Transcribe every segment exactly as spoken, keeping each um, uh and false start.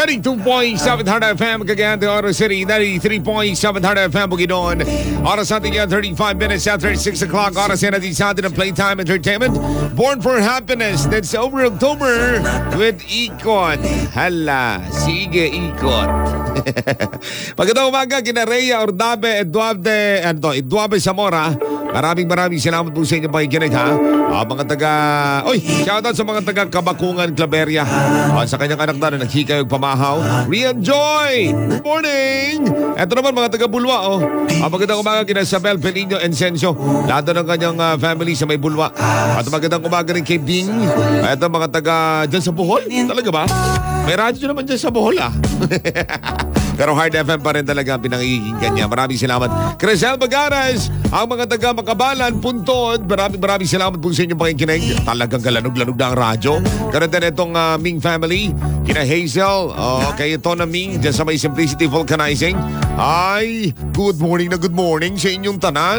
ninety-two point seven Hard F M, Cagayan de Oro City, ninety-three point seven Hard F M, Bukidnon. Oras natin yan, thirty-five minutes after six o'clock. Oras yan natin sa atin ng Playtime Entertainment. Born for Happiness, that's over October with Ikot. Hala, sige Ikot. Magandang umaga, kina Rhea Ordabe, Eduarde, ano, Eduarde Zamora. Maraming maraming salamat po sa inyong pakikinig, ha? Uh, mga taga... Oy, shoutout sa mga taga Kabakungan, Claveria. Uh, sa kanyang anak na na naghikayog pamahaw. Rian Joy! Good morning! Eto naman mga taga Bulwa, oh. Uh, magandang umaga kina Isabel Pelino Encencio. Lahat ng kanyang uh, family sa may Bulwa. At magandang umaga rin kay Bing. Uh, eto mga taga dyan sa Bohol. Talaga ba? May radyo naman dyan sa Bohol, ah. Pero Hard F M pa rin talaga ang pinangiginggan niya. Maraming salamat. Crisel Bagaras, ang mga taga Makabalan, Puntod. Maraming maraming salamat po sa inyong pakikinig. Talagang galanog-lanog na ang radyo. Karoon din itong uh, Ming family, kina Hazel, uh, kay Tona Ming, dyan sa may Simplicity Vulcanizing. Ay, good morning na good morning sa inyong tanan.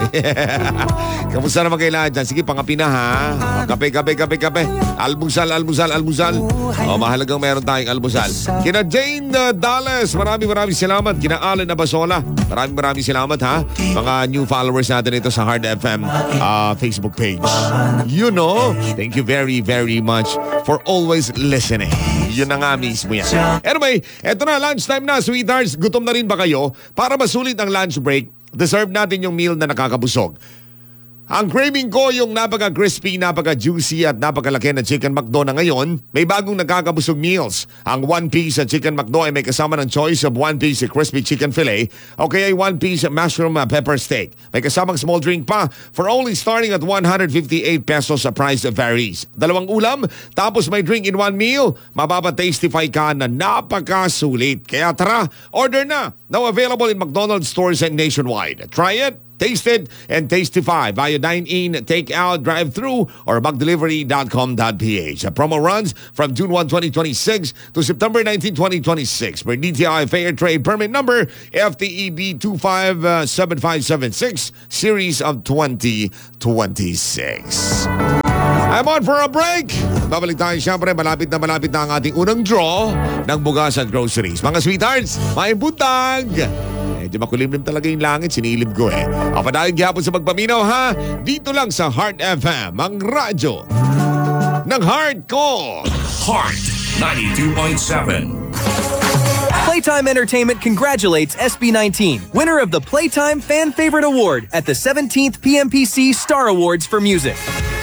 Kamusta naman kayo lahat dyan? Sige, pangapi na, ha? O, kape, kape, kape, kape. Almusal, almusal, almusal. O, mahalagang meron tayong almusal. Kina Jane uh, Dallas, maraming maraming salamat. Kina Allen Abasola, maraming maraming salamat, ha? Mga new followers natin ito sa Hard F M uh, Facebook page. You know, thank you very, very much for always listening. Yun na nga mismo yan. Anyway, eto na, lunchtime na, sweethearts. Gutom na rin ba kayo? Para masulit ang lunch break, deserve natin yung meal na nakakabusog. Ang craving ko yung napaka-crispy, napaka-juicy at napakalaki na Chicken McDo na ngayon, may bagong nakakabusog meals. Ang one piece sa Chicken McDo ay may kasama ng choice of one piece crispy chicken fillet o kaya one piece mushroom pepper steak. May kasamang small drink pa for only starting at one hundred fifty-eight pesos. Sa price varies. Dalawang ulam, tapos may drink in one meal, mapapatastify ka na napakasulit. Kaya tara, order na! Now available in McDonald's stores and nationwide. Try it! Taste it and tastify via dine-in, take-out, drive-thru, or magdelivery dot com dot p h. The promo runs from June first, twenty twenty-six to September nineteenth, twenty twenty-six. Per D T I Fair Trade Permit Number F T E B two five seven five seven six, Series of twenty twenty-six. I'm on for a break. Babalik tayo siyempre. Malapit na malapit na ang ating unang draw ng bugas at groceries. Mga sweethearts, may butag! Medyo makulimlim talaga yung langit, sinilib ko eh. Apadahil gihapon sa magpaminaw, ha? Dito lang sa Heart F M, ang radyo ng heart ko. Heart ninety-two point seven. Playtime Entertainment congratulates S B nineteen, winner of the Playtime Fan Favorite Award at the seventeenth P M P C Star Awards for Music.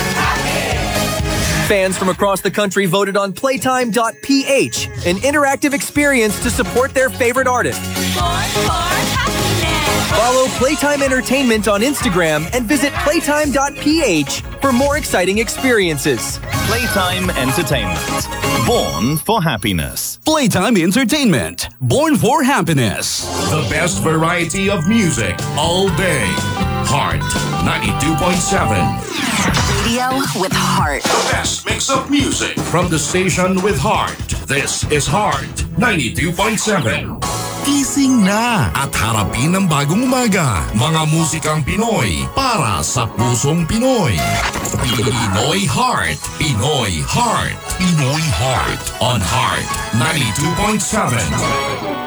Fans from across the country voted on playtime dot p h, an interactive experience to support their favorite artist. Born for Happiness. Follow Playtime Entertainment on Instagram and visit playtime dot p h for more exciting experiences. Playtime Entertainment. Born for Happiness. Playtime Entertainment. Born for Happiness. The best variety of music all day. Heart ninety-two point seven. Radio with heart. The best mix of music from the station with heart. This is Heart ninety-two point seven. Gising na at harapin ang bagong umaga. Mga musikang Pinoy para sa pusong Pinoy. Pinoy Heart. Pinoy Heart. Pinoy Heart. On Heart ninety-two point seven.